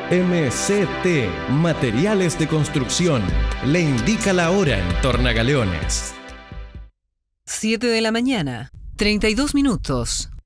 MCT Materiales de Construcción le indica la hora en Tornagaleones. 7 de la mañana, 32 minutos.